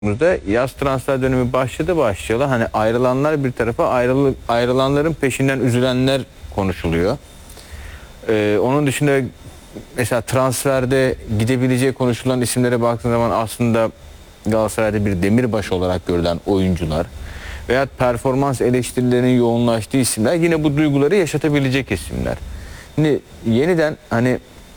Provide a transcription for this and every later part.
da yaz transfer dönemi başlayalı hani ayrılanlar bir tarafa, ayrılanların peşinden üzülenler konuşuluyor. Onun dışında mesela transferde gidebileceği konuşulan isimlere baktığın zaman aslında Galatasaray'da bir demirbaş olarak görülen oyuncular veya performans eleştirilerinin yoğunlaştığı isimler yine bu duyguları yaşatabilecek isimler. Şimdi yeniden hani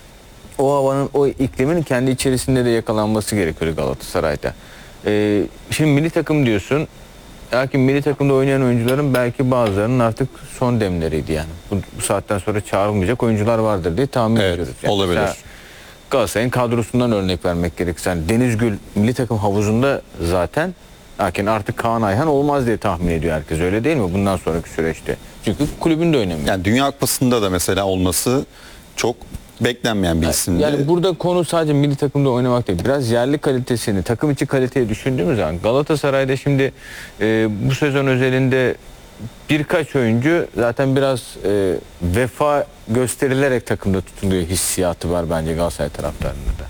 o havanın, o iklimin kendi içerisinde de yakalanması gerekiyor Galatasaray'da. Şimdi milli takım diyorsun. Belki milli takımda oynayan oyuncuların belki bazılarının artık son demleriydi yani. Bu saatten sonra çağrılmayacak oyuncular vardır diye tahmin ediyoruz. Yani olabilir. Galatasaray'ın kadrosundan örnek vermek gerekirse. Yani Denizgül milli takım havuzunda zaten lakin artık Kaan Ayhan olmaz diye tahmin ediyor herkes. Öyle değil mi bundan sonraki süreçte? Çünkü kulübünde oynamıyor. Yani Dünya Kupası'nda da mesela olması çok beklenmeyen bir isimdi. Yani burada konu sadece milli takımda oynamak değil. Biraz yerli kalitesini, takım içi kaliteyi düşündüğümüz zaman Galatasaray'da şimdi bu sezon özelinde birkaç oyuncu zaten biraz vefa gösterilerek takımda tutuluyor hissiyatı var bence Galatasaray taraftarında da.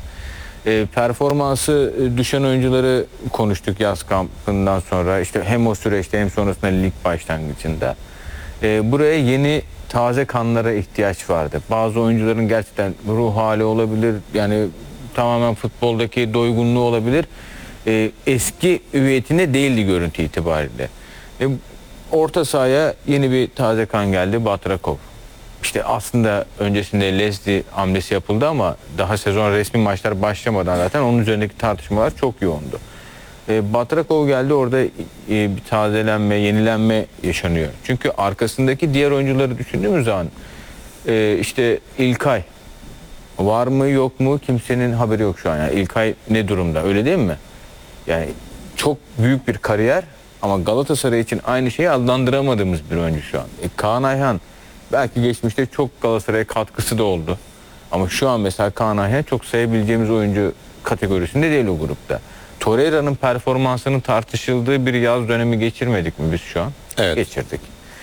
Performansı düşen oyuncuları konuştuk yaz kampından sonra. İşte hem o süreçte hem sonrasında lig başlangıcında. Buraya yeni taze kanlara ihtiyaç vardı. Bazı oyuncuların gerçekten ruh hali olabilir. Yani tamamen futboldaki doygunluğu olabilir. Eski hüviyetine değildi görüntü itibariyle. Orta sahaya yeni bir taze kan geldi. Batrakov. İşte aslında öncesinde Leslie hamlesi yapıldı ama daha sezon resmi maçlar başlamadan zaten onun üzerindeki tartışmalar çok yoğundu. Batrakov geldi, orada bir tazelenme, yenilenme yaşanıyor. Çünkü arkasındaki diğer oyuncuları düşündüğümüz zaman işte İlkay var mı yok mu kimsenin haberi yok şu an. Yani İlkay ne durumda, öyle değil mi? Yani çok büyük bir kariyer ama Galatasaray için aynı şeyi adlandıramadığımız bir oyuncu şu an. Kaan Ayhan belki geçmişte çok Galatasaray'a katkısı da oldu. Ama şu an mesela Kaan Ayhan çok sayabileceğimiz oyuncu kategorisinde değil o grupta. Torreira'nın performansının tartışıldığı bir yaz dönemi geçirmedik mi biz şu an? Evet. Geçirdik.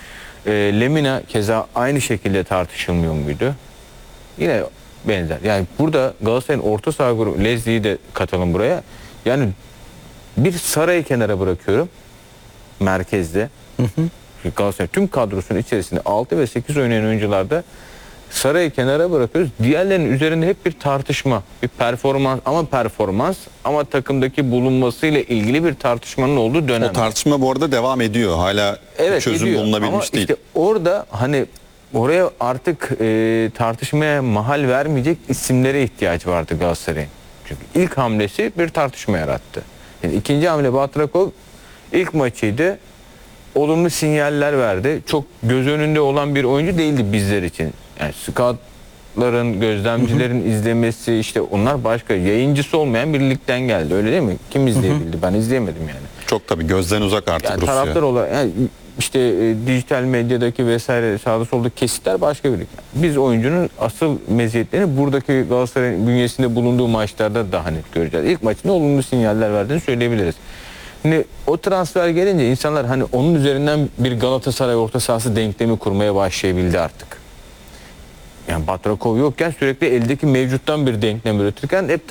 Lemina keza aynı şekilde tartışılmıyor muydu? Yine benzer. Yani burada Galatasaray'ın orta saha grubu, Leslie'yi de katalım buraya. Yani bir Saray'ı kenara bırakıyorum merkezde. Galatasaray tüm kadrosunun içerisinde 6 ve 8 oynayan oyuncularda Saray'ı kenara bırakıyoruz. Diğerlerinin üzerinde hep bir tartışma, bir performans ama takımdaki bulunmasıyla ilgili bir tartışmanın olduğu dönem. O tartışma bu arada devam ediyor. Hala çözüm ediyor. bulunabilmiş ama değil. İşte orada hani oraya artık tartışmaya mahal vermeyecek isimlere ihtiyaç vardı Galatasaray'ın. Çünkü ilk hamlesi bir tartışma yarattı. Yani ikinci hamle Batrakov ilk maçıydı. Olumlu sinyaller verdi. Çok göz önünde olan bir oyuncu değildi bizler için. Yani scoutların, gözlemcilerin izlemesi, işte onlar başka, yayıncısı olmayan bir ligden geldi. Öyle değil mi? Kim izleyebildi? Ben izleyemedim yani. Çok tabii gözden uzak artık Yani Rusya. taraftar olarak yani işte dijital medyadaki vesaire sağda solda kesitler başka bir lig. Biz oyuncunun asıl meziyetlerini buradaki Galatasaray'ın bünyesinde bulunduğu maçlarda daha net göreceğiz. İlk maçında olumlu sinyaller verdiğini söyleyebiliriz. Şimdi o transfer gelince insanlar hani onun üzerinden bir Galatasaray orta sahası denklemi kurmaya başlayabildi artık. Yani Batrakov yokken sürekli eldeki mevcuttan bir denklem üretirken hep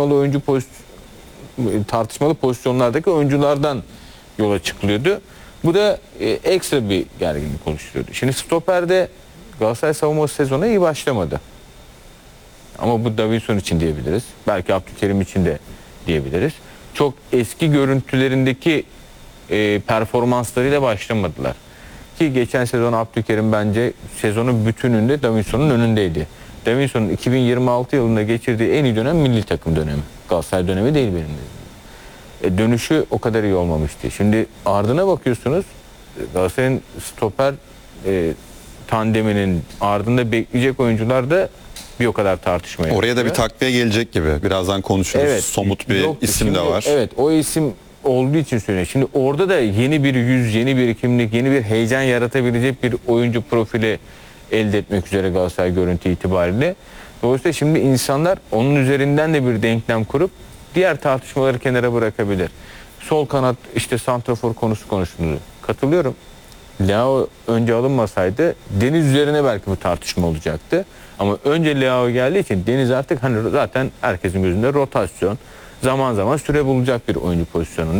tartışmalı pozisyonlardaki oyunculardan yola çıkılıyordu. Bu da ekstra bir gerginlik oluşturuyordu. Şimdi stoperde Galatasaray savunması sezonu iyi başlamadı. Ama bu Davinson için diyebiliriz. Belki Abdülkerim için de diyebiliriz. Çok eski görüntülerindeki performanslarıyla başlamadılar. Ki geçen sezon Abdülkerim bence sezonun bütününde Davinson'un önündeydi. Davinson'un 2026 yılında geçirdiği en iyi dönem milli takım dönemi. Galatasaray dönemi değil benim dediğim. Dönüşü o kadar iyi olmamıştı. Şimdi ardına bakıyorsunuz Galatasaray'ın stoper tandeminin ardında bekleyecek oyuncular da bir o kadar tartışma yapıyor. Oraya da bir takviye gelecek gibi. Birazdan konuşuruz. Evet, Somut bir isim de var. Evet, o isim olduğu için söylüyorum. Şimdi orada da yeni bir yüz, yeni bir kimlik, yeni bir heyecan yaratabilecek bir oyuncu profili elde etmek üzere Galatasaray görüntü itibariyle. Dolayısıyla şimdi insanlar onun üzerinden de bir denklem kurup diğer tartışmaları kenara bırakabilir. Sol kanat işte santrafor konusu konuşuldu. Katılıyorum. Leao önce alınmasaydı Deniz üzerine belki bu tartışma olacaktı. Ama önce Leao geldiği için Deniz artık hani zaten herkesin gözünde rotasyon. zaman zaman süre bulacak bir oyuncu pozisyonunda.